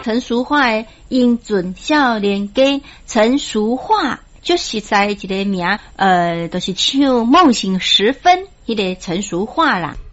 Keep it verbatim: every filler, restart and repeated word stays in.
陈淑桦的英俊少年家，陈淑桦就实在一个名，呃，就是唱梦醒时分，迄个陈淑桦啦。